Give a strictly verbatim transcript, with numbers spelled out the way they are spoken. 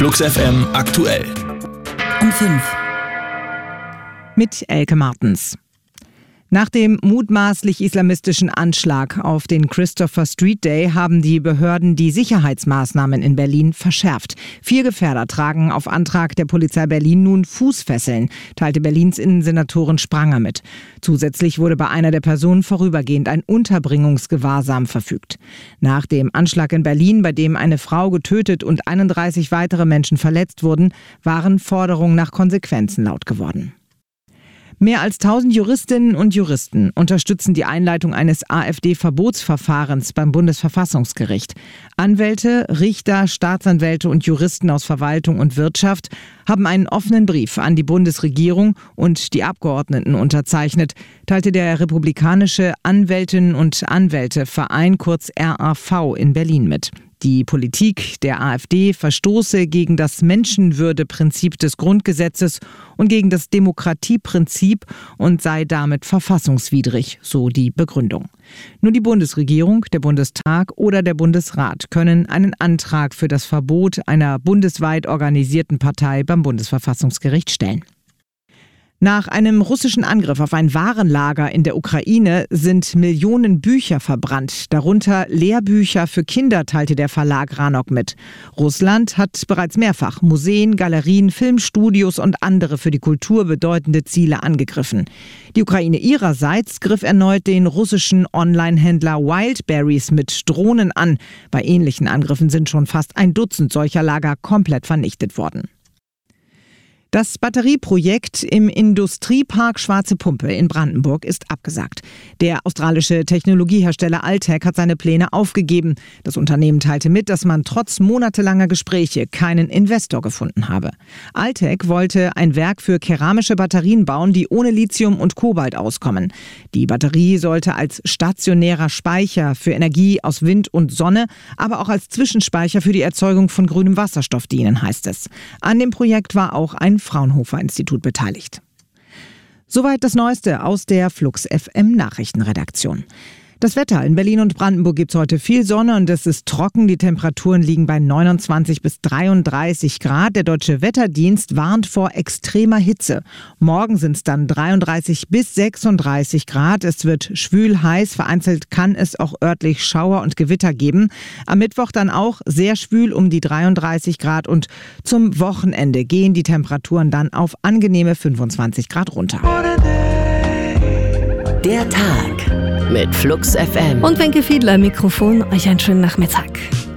Flux F M aktuell. Um fünf. Mit Elke Martens. Nach dem mutmaßlich islamistischen Anschlag auf den Christopher Street Day haben die Behörden die Sicherheitsmaßnahmen in Berlin verschärft. Vier Gefährder tragen auf Antrag der Polizei Berlin nun Fußfesseln, teilte Berlins Innensenatorin Spranger mit. Zusätzlich wurde bei einer der Personen vorübergehend ein Unterbringungsgewahrsam verfügt. Nach dem Anschlag in Berlin, bei dem eine Frau getötet und einunddreißig weitere Menschen verletzt wurden, waren Forderungen nach Konsequenzen laut geworden. Mehr als tausend Juristinnen und Juristen unterstützen die Einleitung eines AfD-Verbotsverfahrens beim Bundesverfassungsgericht. Anwälte, Richter, Staatsanwälte und Juristen aus Verwaltung und Wirtschaft haben einen offenen Brief an die Bundesregierung und die Abgeordneten unterzeichnet, teilte der republikanische Anwältinnen und Anwälteverein, kurz R A V, in Berlin mit. Die Politik der AfD verstoße gegen das Menschenwürdeprinzip des Grundgesetzes und gegen das Demokratieprinzip und sei damit verfassungswidrig, so die Begründung. Nur die Bundesregierung, der Bundestag oder der Bundesrat können einen Antrag für das Verbot einer bundesweit organisierten Partei beim Bundesverfassungsgericht stellen. Nach einem russischen Angriff auf ein Warenlager in der Ukraine sind Millionen Bücher verbrannt, darunter Lehrbücher für Kinder, teilte der Verlag Ranok mit. Russland hat bereits mehrfach Museen, Galerien, Filmstudios und andere für die Kultur bedeutende Ziele angegriffen. Die Ukraine ihrerseits griff erneut den russischen Online-Händler Wildberries mit Drohnen an. Bei ähnlichen Angriffen sind schon fast ein Dutzend solcher Lager komplett vernichtet worden. Das Batterieprojekt im Industriepark Schwarze Pumpe in Brandenburg ist abgesagt. Der australische Technologiehersteller Altec hat seine Pläne aufgegeben. Das Unternehmen teilte mit, dass man trotz monatelanger Gespräche keinen Investor gefunden habe. Altec wollte ein Werk für keramische Batterien bauen, die ohne Lithium und Kobalt auskommen. Die Batterie sollte als stationärer Speicher für Energie aus Wind und Sonne, aber auch als Zwischenspeicher für die Erzeugung von grünem Wasserstoff dienen, heißt es. An dem Projekt war auch ein Fraunhofer-Institut beteiligt. Soweit das Neueste aus der Flux F M Nachrichtenredaktion. Das Wetter in Berlin und Brandenburg gibt es heute viel Sonne und es ist trocken. Die Temperaturen liegen bei neunundzwanzig bis dreiunddreißig Grad. Der Deutsche Wetterdienst warnt vor extremer Hitze. Morgen sind es dann dreiunddreißig bis sechsunddreißig Grad. Es wird schwül heiß. Vereinzelt kann es auch örtlich Schauer und Gewitter geben. Am Mittwoch dann auch sehr schwül um die dreiunddreißig Grad und zum Wochenende gehen die Temperaturen dann auf angenehme fünfundzwanzig Grad runter. Der Tag mit Flux F M. Und Wenke Fiedler im Mikrofon. Euch einen schönen Nachmittag.